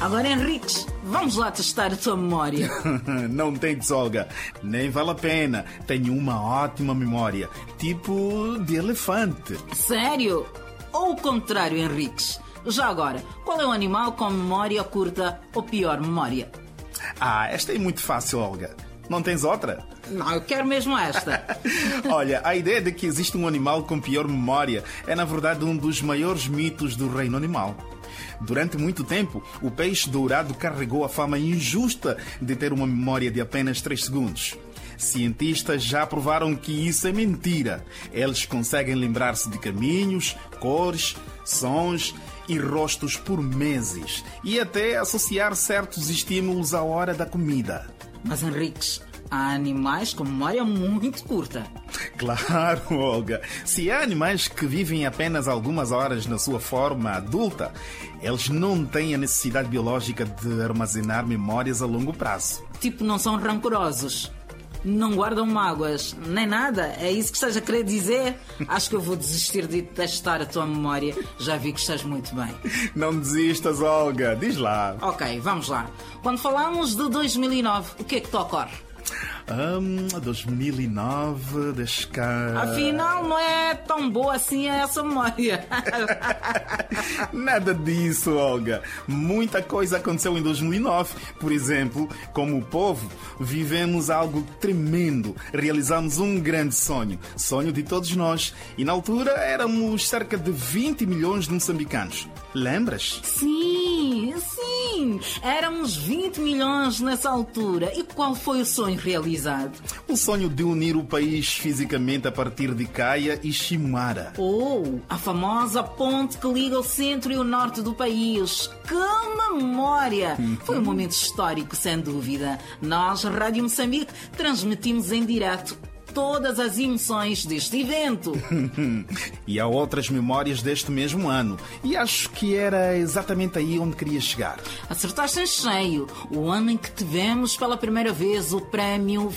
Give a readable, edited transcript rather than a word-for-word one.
Agora, Henriques, vamos lá testar a tua memória. Não tentes, Olga. Nem vale a pena. Tenho uma ótima memória. Tipo de elefante. Sério? Ou o contrário, Henriques? Já agora, qual é o animal com memória curta ou pior memória? Esta é muito fácil, Olga. Não tens outra? Não, eu quero mesmo esta. Olha, a ideia de que existe um animal com pior memória é, na verdade, um dos maiores mitos do reino animal. Durante muito tempo, o peixe dourado carregou a fama injusta de ter uma memória de apenas 3 segundos. Cientistas já provaram que isso é mentira. Eles conseguem lembrar-se de caminhos, cores, sons e rostos por meses e até associar certos estímulos à hora da comida. Mas, Henriques, há animais com memória muito curta. Claro, Olga. Se há animais que vivem apenas algumas horas na sua forma adulta, eles não têm a necessidade biológica de armazenar memórias a longo prazo. Tipo, não são rancorosos. Não guardam mágoas, nem nada. É isso que estás a querer dizer? Acho que eu vou desistir de testar a tua memória. Já vi que estás muito bem. Não desistas, Olga. Diz lá. Ok, vamos lá. Quando falamos de 2009, o que é que te ocorre? 2009, deixa cá... Afinal, não é tão boa assim essa memória. Nada disso, Olga. Muita coisa aconteceu em 2009. Por exemplo, como povo, vivemos algo tremendo. Realizamos um grande sonho. Sonho de todos nós. E na altura éramos cerca de 20 milhões de moçambicanos. Lembras? Sim. Éramos 20 milhões nessa altura. E qual foi o sonho realizado? O sonho de unir o país fisicamente a partir de Caia e Chimara. A famosa ponte que liga o centro e o norte do país. Que memória! Foi um momento histórico, sem dúvida. Nós, Rádio Moçambique, transmitimos em direto todas as emoções deste evento. E há outras memórias deste mesmo ano. E acho que era exatamente aí onde queria chegar. Acertaste em cheio. O ano em que tivemos pela primeira vez o prémio